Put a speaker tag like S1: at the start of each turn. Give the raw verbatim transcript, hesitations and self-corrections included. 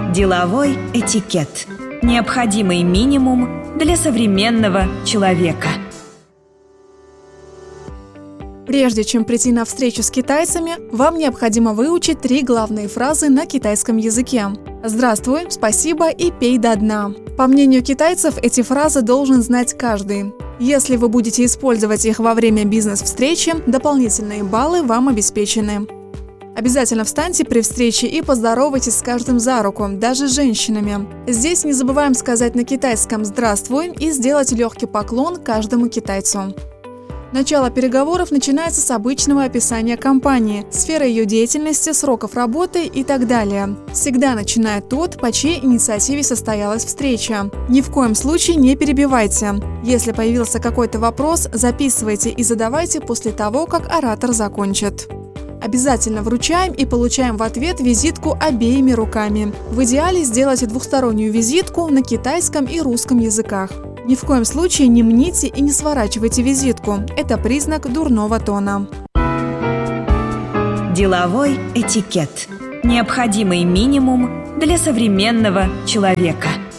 S1: Деловой этикет. Необходимый минимум для современного человека.
S2: Прежде чем прийти на встречу с китайцами, вам необходимо выучить три главные фразы на китайском языке. «Здравствуй», «Спасибо» и «Пей до дна». По мнению китайцев, эти фразы должен знать каждый. Если вы будете использовать их во время бизнес-встречи, дополнительные баллы вам обеспечены. Обязательно встаньте при встрече и поздоровайтесь с каждым за руку, даже с женщинами. Здесь не забываем сказать на китайском «здравствуй» и сделать легкий поклон каждому китайцу. Начало переговоров начинается с обычного описания компании, сферы ее деятельности, сроков работы и так далее. Всегда начинает тот, по чьей инициативе состоялась встреча. Ни в коем случае не перебивайте. Если появился какой-то вопрос, записывайте и задавайте после того, как оратор закончит. Обязательно вручаем и получаем в ответ визитку обеими руками. В идеале сделайте двухстороннюю визитку на китайском и русском языках. Ни в коем случае не мните и не сворачивайте визитку. Это признак дурного тона.
S1: Деловой этикет. Необходимый минимум для современного человека.